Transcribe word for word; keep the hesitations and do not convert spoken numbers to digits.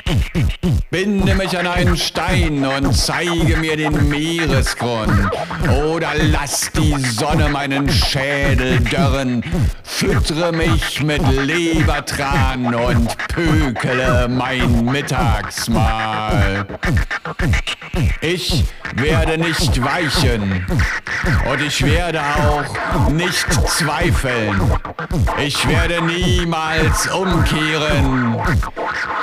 Binde mich an einen Stein und zeige mir den Meeresgrund. Oder lass die Sonne meinen Schädel dörren. Füttere mich mit Lebertran und pökele mein Mittagsmahl. Ich werde nicht weichen und ich werde auch nicht zweifeln. Ich werde niemals umkehren.